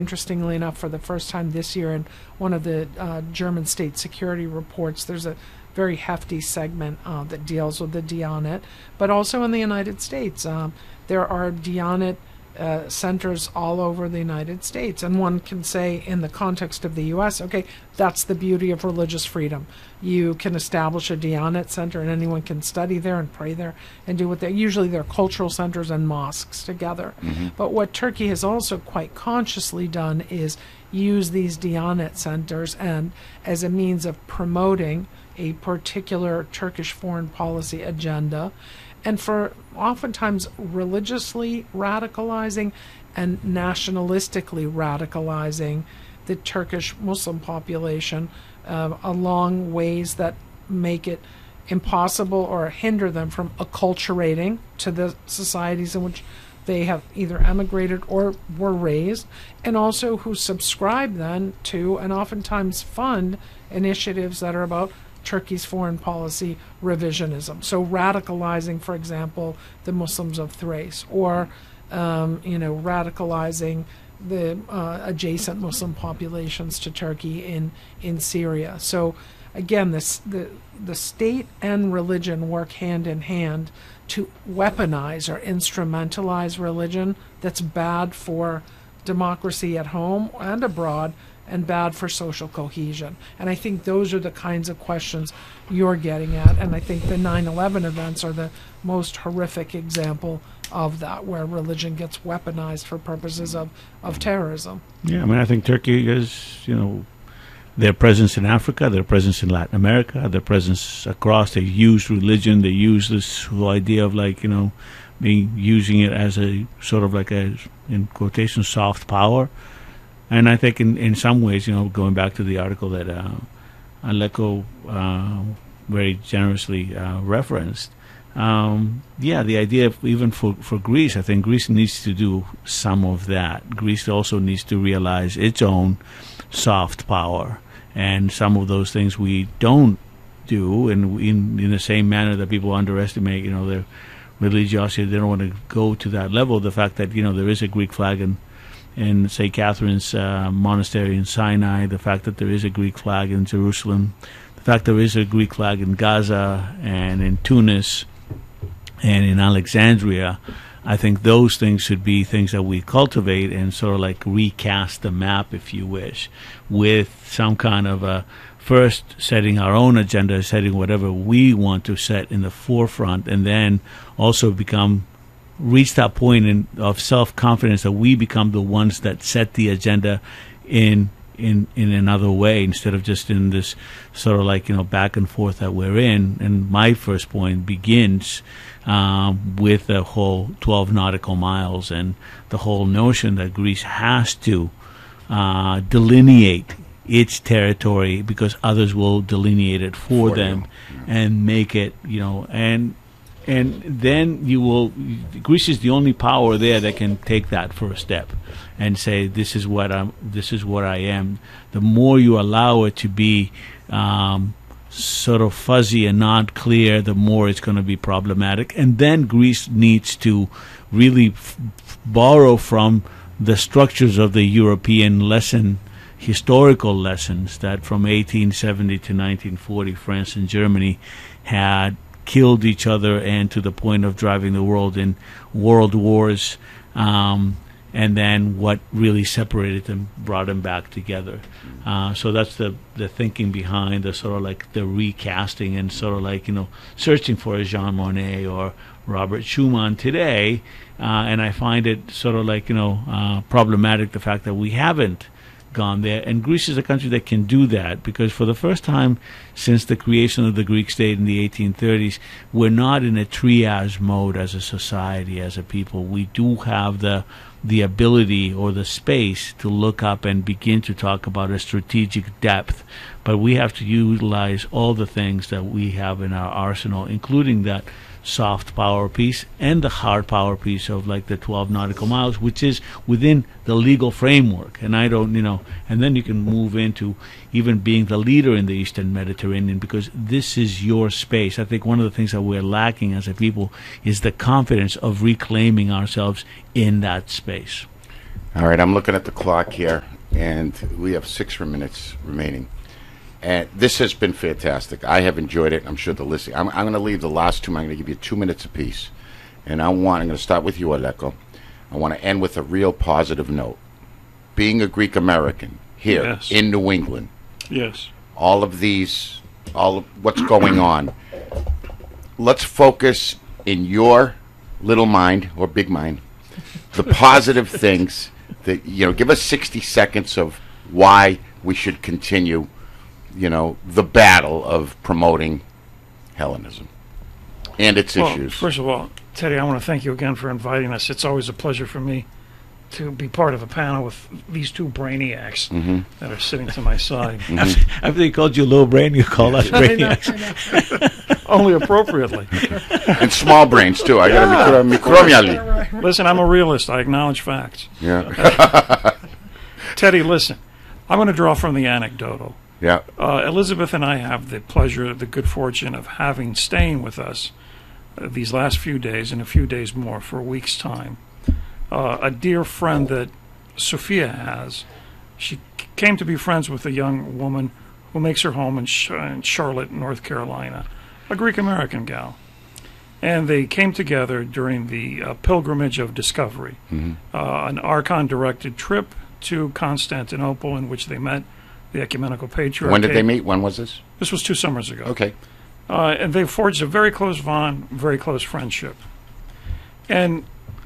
Interestingly enough, for the first time this year in one of the German state security reports, there's a very hefty segment that deals with the Diyanet, but also in the United States. There are Diyanet centers all over the United States, and one can say in the context of the U.S., okay, that's the beauty of religious freedom. You can establish a Diyanet center and anyone can study there and pray there and do what they usually they're cultural centers and mosques together. But what Turkey has also quite consciously done is use these Diyanet centers and as a means of promoting a particular Turkish foreign policy agenda, and for oftentimes religiously radicalizing and nationalistically radicalizing the Turkish Muslim population along ways that make it impossible or hinder them from acculturating to the societies in which they have either emigrated or were raised, and also who subscribe then to and oftentimes fund initiatives that are about Turkey's foreign policy revisionism. So radicalizing, for example, the Muslims of Thrace, or radicalizing the adjacent Muslim populations to Turkey in Syria. So again, the state and religion work hand in hand to weaponize or instrumentalize religion that's bad for democracy at home and abroad, and bad for social cohesion. And I think those are the kinds of questions you're getting at. And I think the 9/11 events are the most horrific example of that, where religion gets weaponized for purposes of terrorism. Yeah, I mean, I think Turkey is, their presence in Africa, their presence in Latin America, their presence across, they use religion, they use this whole idea of using it as a sort of like a, in quotation, soft power. And I think in some ways, going back to the article that Aleko very generously referenced, the idea of even for Greece, I think Greece needs to do some of that. Greece also needs to realize its own soft power, and some of those things we don't do, and in the same manner that people underestimate, their religiosity, they don't want to go to that level. The fact that, there is a Greek flag in St. Catherine's Monastery in Sinai, the fact that there is a Greek flag in Jerusalem, the fact there is a Greek flag in Gaza and in Tunis and in Alexandria, I think those things should be things that we cultivate and sort of like recast the map, if you wish, with some kind of a first setting our own agenda, setting whatever we want to set in the forefront, and then also reach that point of self-confidence that we become the ones that set the agenda in another way, instead of just in this sort of like, back and forth that we're in. And my first point begins with the whole 12 nautical miles and the whole notion that Greece has to delineate its territory because others will delineate it for them and make it, and then Greece is the only power there that can take that first step and say, this is what I am. The more you allow it to be sort of fuzzy and not clear, the more it's going to be problematic. And then Greece needs to really borrow from the structures of the European historical lessons that from 1870 to 1940, France and Germany had killed each other, and to the point of driving the world in world wars, and then what really separated them brought them back together. So that's the thinking behind the sort of like the recasting and sort of like, searching for a Jean Monnet or Robert Schumann today. And I find it sort of like, problematic, the fact that we haven't gone there. And Greece is a country that can do that, because for the first time since the creation of the Greek state in the 1830s, we're not in a triage mode as a society, as a people. We do have the ability or the space to look up and begin to talk about a strategic depth, but we have to utilize all the things that we have in our arsenal, including that soft power piece and the hard power piece of like the 12 nautical miles, which is within the legal framework. And I don't, and then you can move into even being the leader in the Eastern Mediterranean, because this is your space. I think one of the things that we're lacking as a people is the confidence of reclaiming ourselves in that space. All right, I'm looking at the clock here, and we have 6 minutes remaining. And this has been fantastic. I have enjoyed it. I'm sure the listening. I'm going to leave the last 2. I'm going to give you 2 minutes apiece. And I'm going to start with you, Aleko. I want to end with a real positive note. Being a Greek American here Yes. in New England, Yes. all of what's going on, let's focus in your little mind or big mind the positive things that, give us 60 seconds of why we should continue, the battle of promoting Hellenism and its issues. First of all, Teddy, I want to thank you again for inviting us. It's always a pleasure for me to be part of a panel with these 2 brainiacs that are sitting to my side. After they called you low brain, you call us brainiacs. Only appropriately. And small brains, too. I got to micromiali. Listen, I'm a realist. I acknowledge facts. Yeah. Teddy, listen. I'm going to draw from the anecdotal. Yeah. Elizabeth and I have the pleasure, the good fortune of staying with us these last few days and a few days more for a week's time. A dear friend that Sophia has, she came to be friends with a young woman who makes her home in Charlotte, North Carolina, a Greek-American gal. And they came together during the pilgrimage of discovery, an Archon-directed trip to Constantinople in which they met the Ecumenical Patriarch. When did they meet? When was this? This was 2 summers ago. Okay. And they forged a very close bond, very close friendship. And,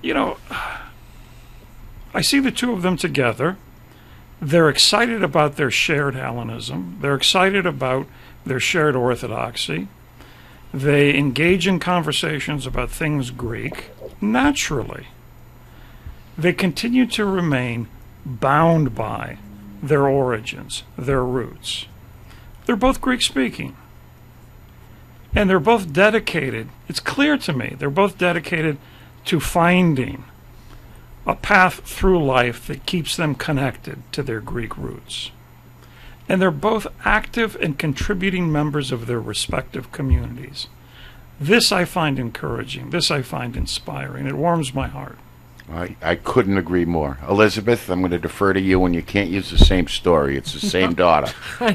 I see the 2 of them together. They're excited about their shared Hellenism. They're excited about their shared orthodoxy. They engage in conversations about things Greek naturally. They continue to remain bound by their origins, their roots. They're both Greek-speaking. And they're both dedicated, it's clear to me, they're both dedicated to finding a path through life that keeps them connected to their Greek roots. And they're both active and contributing members of their respective communities. This I find encouraging. This I find inspiring. It warms my heart. I couldn't agree more. Elizabeth, I'm going to defer to you, and you can't use the same story. It's the same daughter. I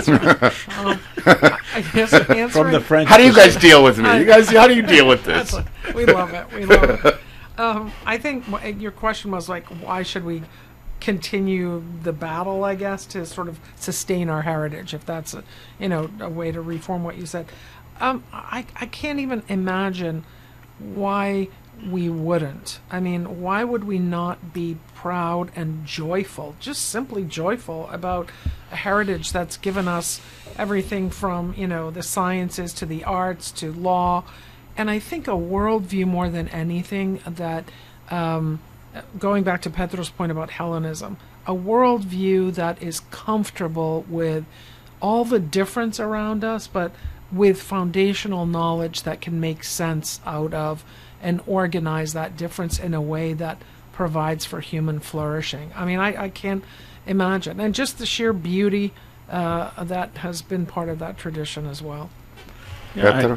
guess answering, From the French. How do you guys deal with me? How do you deal with this? we love it. We love it. I think your question was like, why should we continue the battle, I guess, to sort of sustain our heritage, if that's a way to reform what you said. I can't even imagine why we wouldn't. I mean, why would we not be proud and joyful, just simply joyful about a heritage that's given us everything from, the sciences to the arts to law. And I think a worldview more than anything that, going back to Petro's point about Hellenism, a worldview that is comfortable with all the difference around us, but with foundational knowledge that can make sense out of and organize that difference in a way that provides for human flourishing. I mean, I can't imagine. And just the sheer beauty that has been part of that tradition as well. Petro,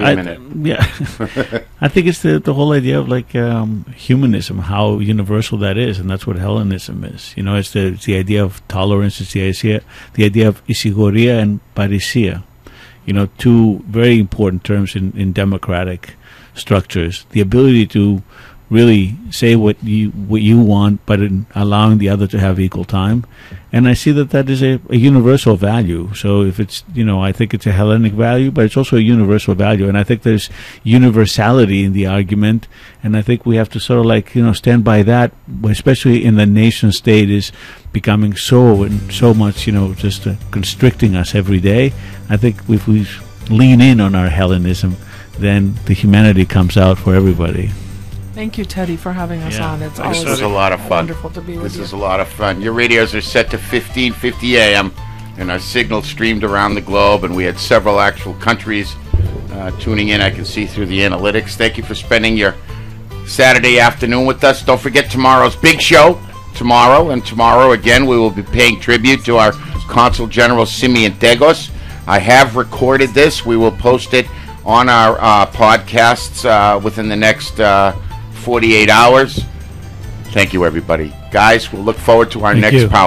I think it's the whole idea of like humanism, how universal that is, and that's what Hellenism is. It's the idea of tolerance, it's the idea of isigoria and parisia. 2 very important terms in democratic structures. The ability to really say what you want, but in allowing the other to have equal time. And I see that is a universal value. So if it's, I think it's a Hellenic value, but it's also a universal value. And I think there's universality in the argument. And I think we have to sort of stand by that, especially in the nation state is becoming so much, just constricting us every day. I think if we lean in on our Hellenism, then the humanity comes out for everybody. Thank you, Teddy, for having us on. It's This was a lot of fun. Wonderful to be with you. This is a lot of fun. Your radios are set to 1550 AM, and our signal streamed around the globe, and we had several actual countries tuning in. I can see through the analytics. Thank you for spending your Saturday afternoon with us. Don't forget tomorrow's big show. Tomorrow again, we will be paying tribute to our Consul General Simeon Degos. I have recorded this. We will post it on our podcasts within the next 48 hours. Thank you, everybody. Guys, we'll look forward to our Thank next you.